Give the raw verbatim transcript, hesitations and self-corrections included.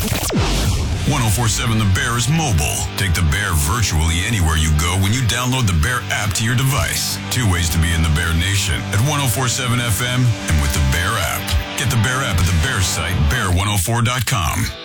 ten forty-seven The Bear is mobile. Take The Bear virtually anywhere you go when you download the Bear app to your device. Two ways to be in the Bear Nation at ten forty-seven F M and with the Bear app. Get the Bear app at the Bear site, bear one oh four dot com.